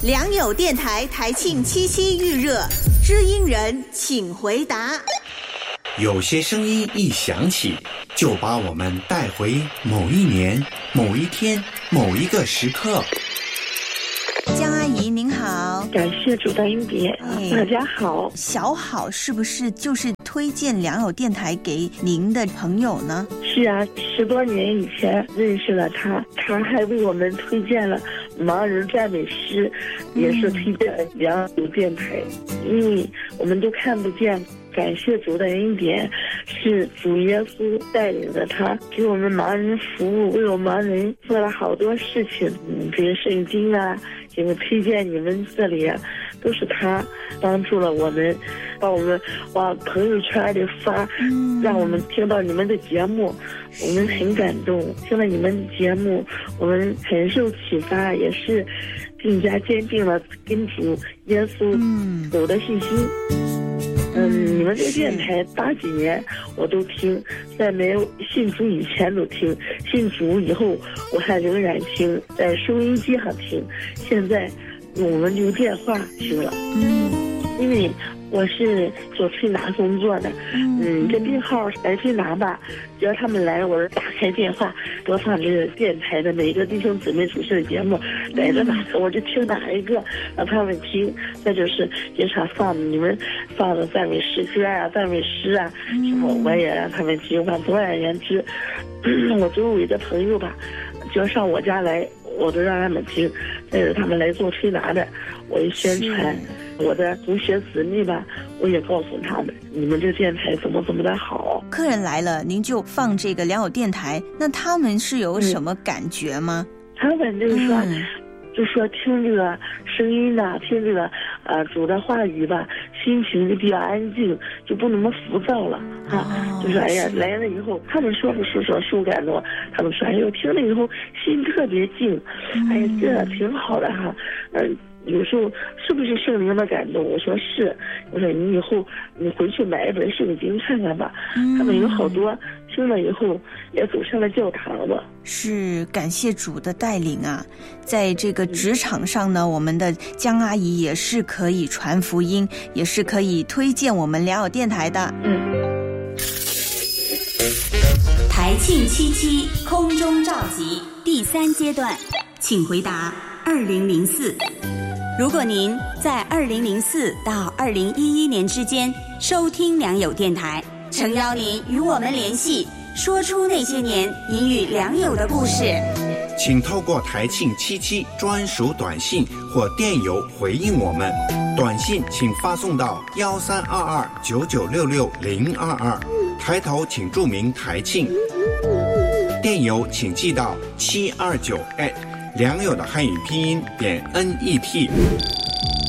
良友电台台庆77预热，知音人请回答。 有些声音一响起，就把我们带回某一年、某一天、某一个时刻。 江阿姨您好， 感谢主的恩典，大家好。 小好是不是就是推荐良友电台给您的朋友呢？ 是啊，10多年以前认识了他，他还为我们推荐了盲人赞美诗，也是推荐了良友电台，因为我们都看不见。感谢主的恩典，是主耶稣带领着他给我们盲人服务，为我们盲人做了好多事情，给圣经啊，给我推荐你们这里啊，都是他帮助了我们，把我们往朋友圈里发，让我们听到你们的节目，我们很感动。听了你们的节目，我们很受启发，也是更加坚定了跟主耶稣走的信心。你们这个电台80几年我都听，在没有信主以前都听，信主以后我还仍然听，在收音机上听，现在我们用电话听了。因为我是做推拿工作的，这病号来推拿吧，只要他们来，我打开电话播放这个电台的每一个弟兄姊妹主持的节目，逮着哪个我就听哪一个，让他们听。再就是经常放你们放的赞美诗歌啊、赞美诗啊什么，我也让他们听。总而言之，我周围的朋友吧，只要上我家来，我都让他们听。再有他们来做推拿的，我也宣传。我的同学子妹吧，我也告诉他们，你们这个电台怎么的好。 客人来了，您就放这个良友电台，那他们是有什么感觉吗？ 他们就是说，就说听这个声音呐，听这个主的话语吧，心情就比较安静，就不那么浮躁了啊。就是哎呀，来了以后，他们说不是说受感动，他们说哎呦，听了以后心特别静，哎呀，这挺好的哈，有时候是不是圣灵的感动？我说是，我说你以后你回去买一本圣经看看吧。他们有好多听了以后也走上了教堂了。 是，感谢主的带领啊！在这个职场上呢，我们的江阿姨也是可以传福音，也是可以推荐我们良友电台的。 台庆77空中召集第3阶段，请回答2004。如果您在2004到2011年之间收听良友电台，诚邀您与我们联系，说出那些年您与良友的故事。 请透过台庆77专属短信或电邮回应我们。短信请发送到132299660022，抬头请注明台庆。电邮请寄到729@良友的汉语拼音.net。